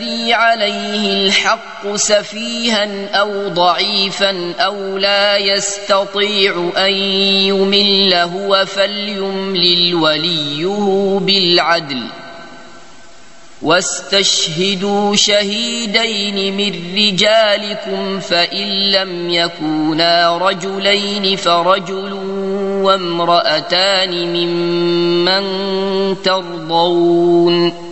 عليه الحق سفيها أو ضعيفا أو لا يستطيع أن يمل هو فليملل وليه بالعدل واستشهدوا شهيدين من رجالكم فإن لم يكونا رجلين فرجل وامرأتان ممن ترضون